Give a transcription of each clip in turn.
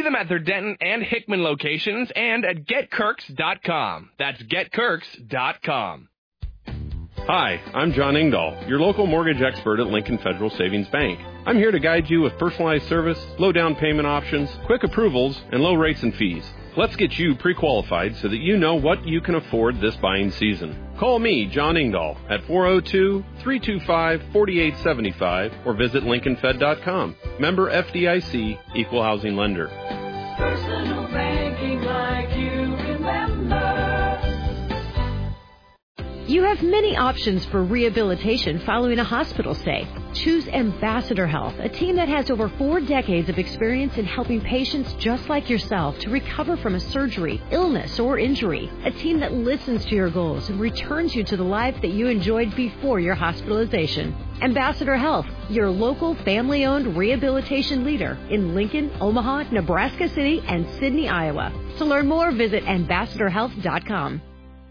See them at their Denton and Hickman locations and at GetKirks.com. That's GetKirks.com. Hi, I'm John Engdahl, your local mortgage expert at Lincoln Federal Savings Bank. I'm here to guide you with personalized service, low down payment options, quick approvals, and low rates and fees. Let's get you pre-qualified so that you know what you can afford this buying season. Call me, John Engdahl, at 402-325-4875 or visit LincolnFed.com. Member FDIC, Equal Housing Lender. Personal banking like you remember. You have many options for rehabilitation following a hospital stay. Choose Ambassador Health, a team that has over 4 decades of experience in helping patients just like yourself to recover from a surgery, illness, or injury. A team that listens to your goals and returns you to the life that you enjoyed before your hospitalization. Ambassador Health, your local family-owned rehabilitation leader in Lincoln, Omaha, Nebraska City, and Sidney, Iowa. To learn more, visit ambassadorhealth.com.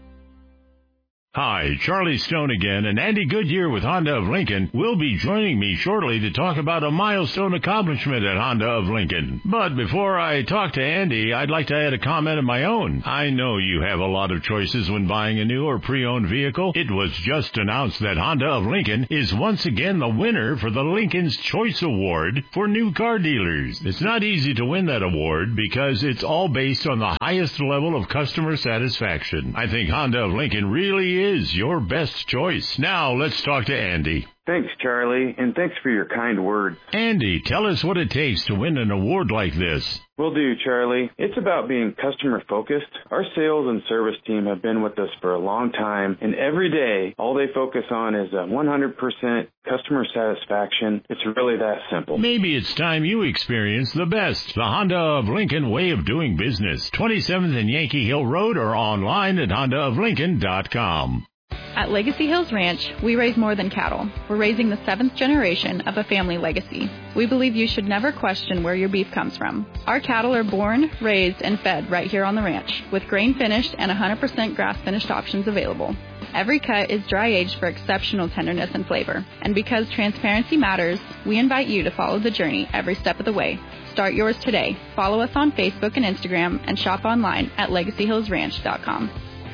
Hi, Charlie Stone again, and Andy Goodyear with Honda of Lincoln will be joining me shortly to talk about a milestone accomplishment at Honda of Lincoln. But before I talk to Andy, I'd like to add a comment of my own. I know you have a lot of choices when buying a new or pre-owned vehicle. It was just announced that Honda of Lincoln is once again the winner for the Lincoln's Choice Award for new car dealers. It's not easy to win that award because it's all based on the highest level of customer satisfaction. I think Honda of Lincoln really is your best choice. Now, let's talk to Andy. Thanks, Charlie, and thanks for your kind words. Andy, tell us what it takes to win an award like this. Will do, Charlie. It's about being customer-focused. Our sales and service team have been with us for a long time, and every day, all they focus on is 100% customer satisfaction. It's really that simple. Maybe it's time you experience the best. The Honda of Lincoln way of doing business. 27th and Yankee Hill Road or online at HondaofLincoln.com. At Legacy Hills Ranch, we raise more than cattle. We're raising the 7th generation of a family legacy. We believe you should never question where your beef comes from. Our cattle are born, raised, and fed right here on the ranch, with grain-finished and 100% grass-finished options available. Every cut is dry-aged for exceptional tenderness and flavor. And because transparency matters, we invite you to follow the journey every step of the way. Start yours today. Follow us on Facebook and Instagram, and shop online at LegacyHillsRanch.com.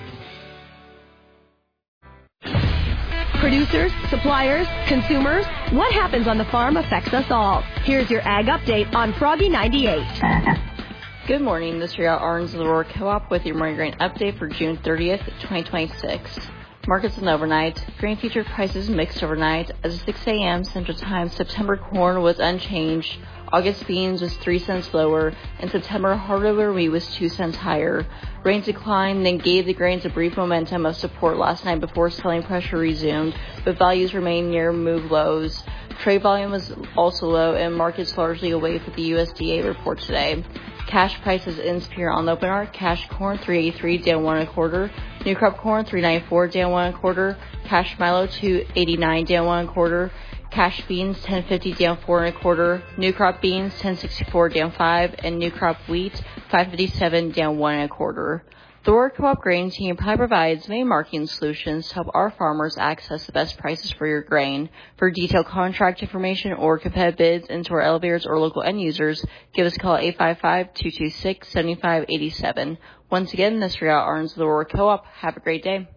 Producers, suppliers, consumers, what happens on the farm affects us all. Here's your Ag Update on Froggy 98. Good morning, this is your Orange Aurora Co-op with your morning grain update for June 30th, 2026. Markets and overnight. Grain future prices mixed overnight. As of 6 a.m. Central Time, September corn was unchanged. August beans was 3 cents lower, and September hardware wheat was 2 cents higher. Rains declined, then gave the grains a brief momentum of support last night before selling pressure resumed, but values remain near move lows. Trade volume was also low, and markets largely away for the USDA report today. Cash prices in Superior on the open are cash corn $3.83 down 1 1/4, new crop corn $3.94 down 1 1/4, cash milo $2.89 down 1 1/4. Cash beans, $10.50 down 4 1/4. New crop beans, $10.64 down 5, and new crop wheat, $5.57 down 1 1/4. The Aurora Co-op Grain Team provides many marketing solutions to help our farmers access the best prices for your grain. For detailed contract information or competitive bids into our elevators or local end users, give us a call at 855-226-7587. Once again, this is Rhea Arns of the Aurora Co-op. Have a great day.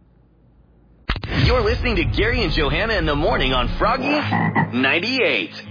You're listening to Gary and Johanna in the morning on Froggy 98.